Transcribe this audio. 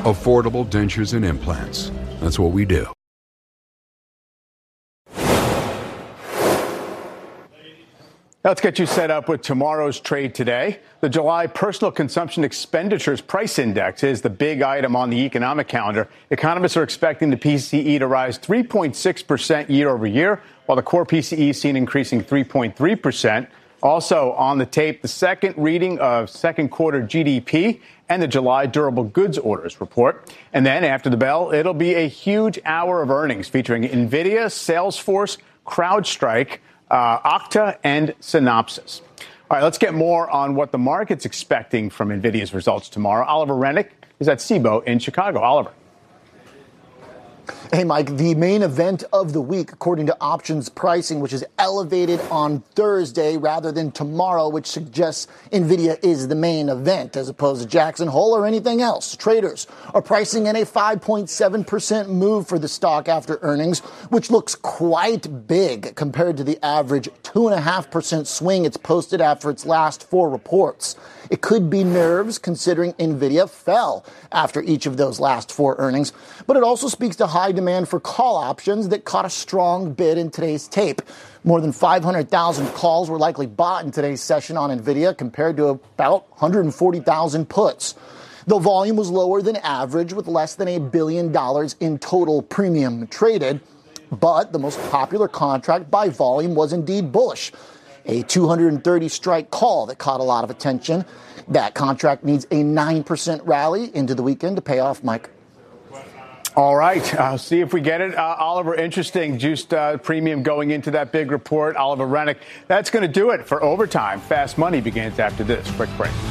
affordable dentures and implants. That's what we do. Let's get you set up with tomorrow's trade today. The July Personal Consumption Expenditures Price Index is the big item on the economic calendar. Economists are expecting the PCE to rise 3.6% year over year, while the core PCE is seen increasing 3.3%. Also on the tape, the second reading of second quarter GDP and the July durable goods orders report. And then after the bell, it'll be a huge hour of earnings featuring NVIDIA, Salesforce, CrowdStrike, Okta, and Synopsys. All right, let's get more on what the market's expecting from NVIDIA's results tomorrow. Oliver Rennick is at CBOE in Chicago. Oliver. Hey, Mike, the main event of the week, according to options pricing, which is elevated on Thursday rather than tomorrow, which suggests NVIDIA is the main event as opposed to Jackson Hole or anything else. Traders are pricing in a 5.7% move for the stock after earnings, which looks quite big compared to the average 2.5% swing it's posted after its last four reports. It could be nerves considering NVIDIA fell after each of those last four earnings, but it also speaks to high demand for call options that caught a strong bid in today's tape. More than 500,000 calls were likely bought in today's session on NVIDIA compared to about 140,000 puts. The volume was lower than average with less than $1 billion in total premium traded, but the most popular contract by volume was indeed bullish. A 230-strike call that caught a lot of attention. That contract needs a 9% rally into the weekend to pay off, Mike. All right. See if we get it. Oliver, interesting. Juiced premium going into that big report. Oliver Rennick. That's going to do it for Overtime. Fast Money begins after this quick break.